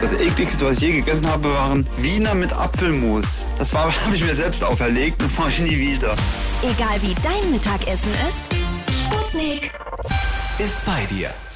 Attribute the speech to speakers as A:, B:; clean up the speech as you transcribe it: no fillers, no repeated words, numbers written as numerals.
A: Das ekligste, was ich je gegessen habe, waren Wiener mit Apfelmus. Das habe ich mir selbst auferlegt, das mache ich nie wieder.
B: Egal wie dein Mittagessen ist, Sputnik
C: ist bei dir.